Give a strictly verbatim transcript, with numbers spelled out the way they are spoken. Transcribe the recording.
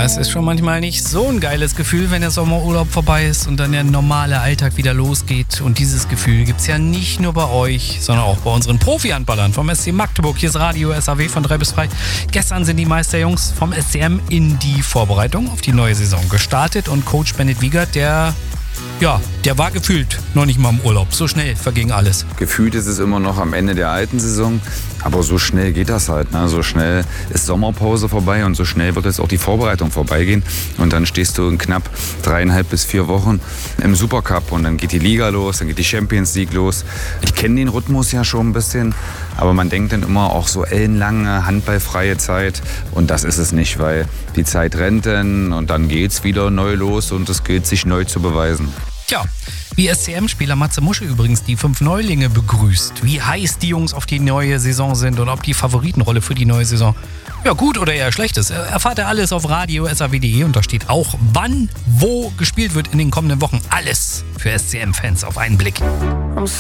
Ja, es ist schon manchmal nicht so ein geiles Gefühl, wenn der Sommerurlaub vorbei ist und dann der normale Alltag wieder losgeht. Und dieses Gefühl gibt's ja nicht nur bei euch, sondern auch bei unseren Profi-Handballern vom S C Magdeburg. Hier ist Radio S A W von drei bis drei. Gestern sind die Meisterjungs vom S C M in die Vorbereitung auf die neue Saison gestartet und Coach Bennett Wiegert, der... Ja, der war gefühlt noch nicht mal im Urlaub. So schnell verging alles. Gefühlt ist es immer noch am Ende der alten Saison, aber so schnell geht das halt. Ne? So schnell ist Sommerpause vorbei und so schnell wird jetzt auch die Vorbereitung vorbeigehen. Und dann stehst du in knapp dreieinhalb bis vier Wochen im Supercup und dann geht die Liga los, dann geht die Champions League los. Ich kenne den Rhythmus ja schon ein bisschen, aber man denkt dann immer auch so ellenlange, handballfreie Zeit. Und das ist es nicht, weil die Zeit rennt dann und dann geht's wieder neu los und es gilt, sich neu zu beweisen. Tja, wie S C M-Spieler Matze Musche übrigens die fünf Neulinge begrüßt, wie heiß die Jungs auf die neue Saison sind und ob die Favoritenrolle für die neue Saison ja gut oder eher schlecht ist, erfahrt ihr alles auf radio s a w punkt de und da steht auch, wann, wo gespielt wird in den kommenden Wochen. Alles für S C M-Fans auf einen Blick.